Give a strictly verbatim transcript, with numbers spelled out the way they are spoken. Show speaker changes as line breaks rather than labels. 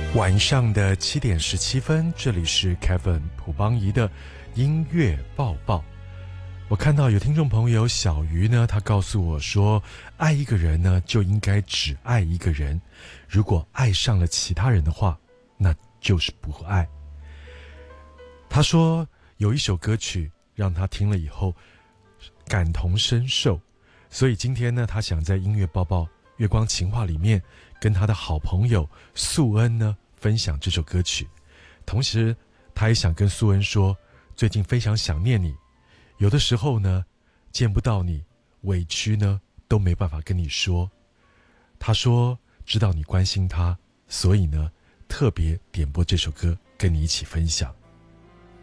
晚上的七点十七分，这里是 Kevin 朴邦仪的音乐报报。我看到有听众朋友小鱼呢，他告诉我说，爱一个人呢就应该只爱一个人，如果爱上了其他人的话，那就是不爱。他说有一首歌曲让他听了以后感同身受，所以今天呢，他想在音乐报报月光情话里面跟他的好朋友素恩呢分享这首歌曲，同时他也想跟素恩说，最近非常想念你，有的时候呢见不到你，委屈呢都没办法跟你说。他说知道你关心他，所以呢特别点播这首歌跟你一起分享。